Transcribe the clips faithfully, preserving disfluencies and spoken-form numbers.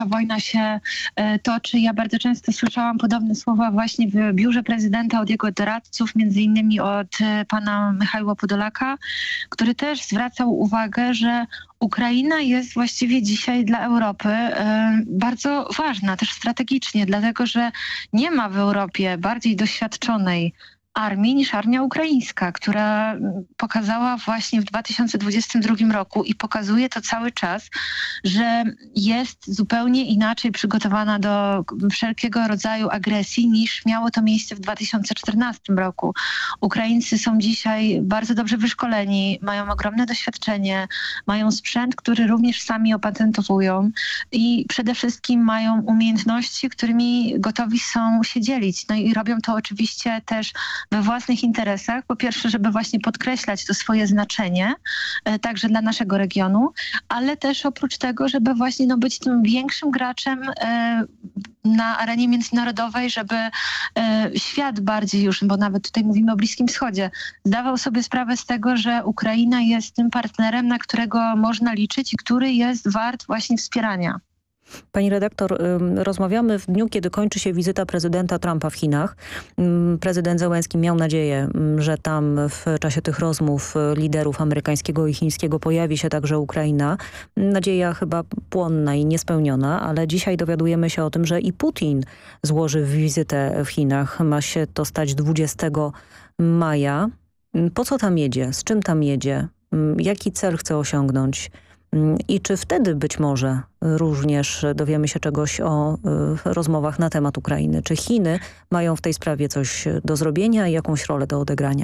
wojna się e, toczy. Ja bardzo często słyszałam podobne słowa właśnie w biurze prezydenta od jego doradców, między innymi od e, pana Michaiła Podolaka, który też zwracał uwagę, że Ukraina jest właściwie dzisiaj dla Europy e, bardzo ważna, też strategicznie, dlatego że nie ma w Europie bardziej doświadczonej armii niż armia ukraińska, która pokazała właśnie w dwa tysiące dwudziestym drugim roku i pokazuje to cały czas, że jest zupełnie inaczej przygotowana do wszelkiego rodzaju agresji niż miało to miejsce w dwa tysiące czternastym roku. Ukraińcy są dzisiaj bardzo dobrze wyszkoleni, mają ogromne doświadczenie, mają sprzęt, który również sami opatentowują i przede wszystkim mają umiejętności, którymi gotowi są się dzielić. No i robią to oczywiście też we własnych interesach. Po pierwsze, żeby właśnie podkreślać to swoje znaczenie, e, także dla naszego regionu, ale też oprócz tego, żeby właśnie no, być tym większym graczem e, na arenie międzynarodowej, żeby e, świat bardziej już, bo nawet tutaj mówimy o Bliskim Wschodzie, zdawał sobie sprawę z tego, że Ukraina jest tym partnerem, na którego można liczyć i który jest wart właśnie wspierania. Pani redaktor, rozmawiamy w dniu, kiedy kończy się wizyta prezydenta Trumpa w Chinach. Prezydent Zełenski miał nadzieję, że tam w czasie tych rozmów liderów amerykańskiego i chińskiego pojawi się także Ukraina. Nadzieja chyba płonna i niespełniona, ale dzisiaj dowiadujemy się o tym, że i Putin złoży wizytę w Chinach. Ma się to stać dwudziestego maja. Po co tam jedzie? Z czym tam jedzie? Jaki cel chce osiągnąć? I czy wtedy być może również dowiemy się czegoś o y, rozmowach na temat Ukrainy? Czy Chiny mają w tej sprawie coś do zrobienia i jakąś rolę do odegrania?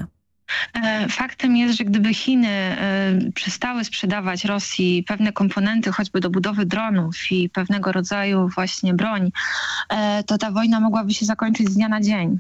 Faktem jest, że gdyby Chiny y, przestały sprzedawać Rosji pewne komponenty, choćby do budowy dronów i pewnego rodzaju właśnie broń, y, to ta wojna mogłaby się zakończyć z dnia na dzień.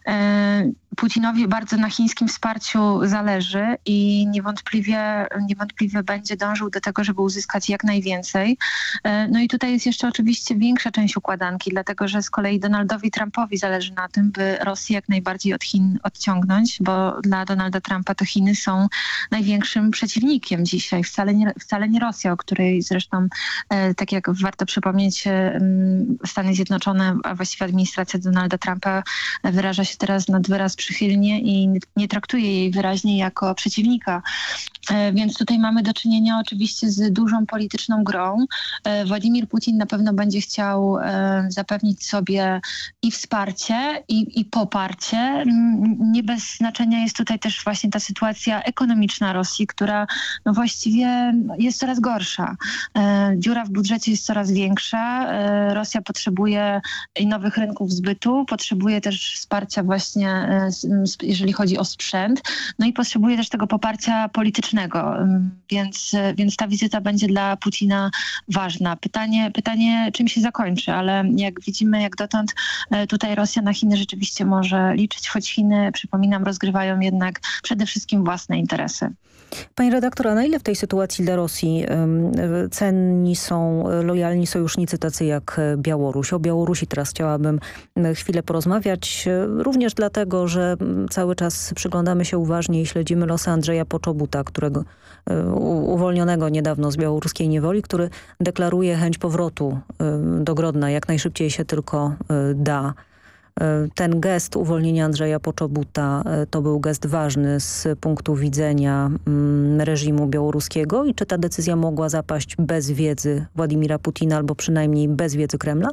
Y, Putinowi bardzo na chińskim wsparciu zależy i niewątpliwie, niewątpliwie będzie dążył do tego, żeby uzyskać jak najwięcej. No i tutaj jest jeszcze oczywiście większa część układanki, dlatego że z kolei Donaldowi Trumpowi zależy na tym, by Rosję jak najbardziej od Chin odciągnąć, bo dla Donalda Trumpa to Chiny są największym przeciwnikiem dzisiaj. Wcale nie, wcale nie Rosja, o której zresztą, tak jak warto przypomnieć, Stany Zjednoczone, a właściwie administracja Donalda Trumpa wyraża się teraz nad wyraz przychylnie i nie traktuje jej wyraźnie jako przeciwnika. Więc tutaj mamy do czynienia oczywiście z dużą polityczną grą. Władimir Putin na pewno będzie chciał zapewnić sobie i wsparcie, i, i poparcie. Nie bez znaczenia jest tutaj też właśnie ta sytuacja ekonomiczna Rosji, która no właściwie jest coraz gorsza. Dziura w budżecie jest coraz większa. Rosja potrzebuje i nowych rynków zbytu, potrzebuje też wsparcia właśnie, jeżeli chodzi o sprzęt, no i potrzebuje też tego poparcia politycznego, więc, więc ta wizyta będzie dla Putina ważna. Pytanie, pytanie, czym się zakończy, ale jak widzimy, jak dotąd tutaj Rosja na Chiny rzeczywiście może liczyć, choć Chiny, przypominam, rozgrywają jednak przede wszystkim własne interesy. Pani redaktor, a na ile w tej sytuacji dla Rosji y, cenni są lojalni sojusznicy tacy jak Białoruś? O Białorusi teraz chciałabym chwilę porozmawiać, również dlatego, że cały czas przyglądamy się uważnie i śledzimy losy Andrzeja Poczobuta, którego y, uwolnionego niedawno z białoruskiej niewoli, który deklaruje chęć powrotu y, do Grodna jak najszybciej się tylko y, da. Ten gest uwolnienia Andrzeja Poczobuta to był gest ważny z punktu widzenia reżimu białoruskiego i czy ta decyzja mogła zapaść bez wiedzy Władimira Putina albo przynajmniej bez wiedzy Kremla?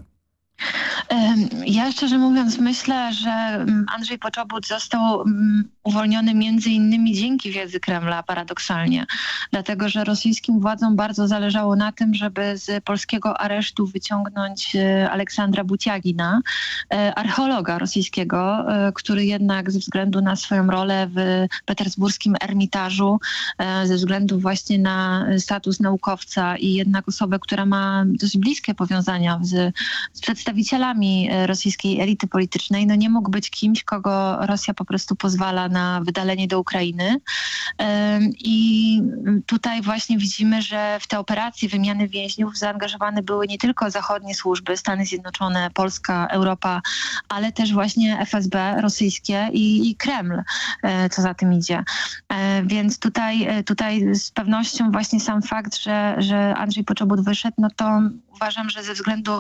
Ja szczerze mówiąc myślę, że Andrzej Poczobut został uwolniony między innymi dzięki wiedzy Kremla, paradoksalnie. Dlatego, że rosyjskim władzom bardzo zależało na tym, żeby z polskiego aresztu wyciągnąć Aleksandra Butiagina, archeologa rosyjskiego, który jednak ze względu na swoją rolę w petersburskim Ermitażu, ze względu właśnie na status naukowca i jednak osobę, która ma dość bliskie powiązania z, z przedstawicielami oczami rosyjskiej elity politycznej, no nie mógł być kimś, kogo Rosja po prostu pozwala na wydalenie do Ukrainy. I tutaj właśnie widzimy, że w te operacje wymiany więźniów zaangażowane były nie tylko zachodnie służby, Stany Zjednoczone, Polska, Europa, ale też właśnie F S B rosyjskie i, i Kreml, co za tym idzie. Więc tutaj, tutaj z pewnością właśnie sam fakt, że, że Andrzej Poczobut wyszedł, no to uważam, że ze względu